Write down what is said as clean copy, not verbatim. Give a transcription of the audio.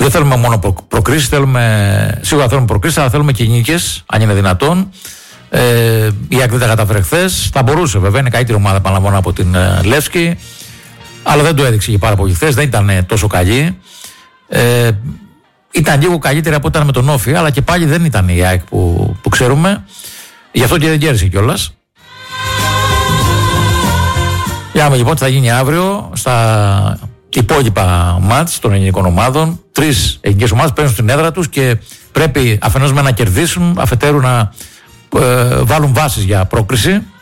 Δεν θέλουμε μόνο προκρίσεις, σίγουρα θέλουμε προκρίσεις, αλλά θέλουμε και νίκες, αν είναι δυνατόν. Η ΑΕΚ δεν τα καταφέρε χθες. Θα μπορούσε βέβαια, είναι καλύτερη ομάδα επαναλαμβάνω από την Λεύσκη, αλλά δεν το έδειξε και πάρα πολύ χθες, δεν ήταν τόσο καλή. Ήταν λίγο καλύτερη από ό,τι ήταν με τον Όφη, αλλά και πάλι δεν ήταν η ΑΕΚ που ξέρουμε. Γι' αυτό και δεν κέρδισε κιόλας. Για να δούμε λοιπόν τι θα γίνει αύριο στα υπόλοιπα μάτς των ελληνικών ομάδων. 3 ελληνικές ομάδες παίρνουν στην έδρα τους και πρέπει αφενός με να κερδίσουν, αφετέρου να βάλουν βάσεις για πρόκριση.